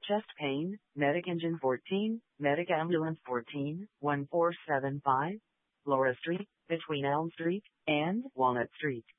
Chest Pain, Medic Engine 14, Medic Ambulance 14, 1475, Laura Street, between Elm Street and Walnut Street.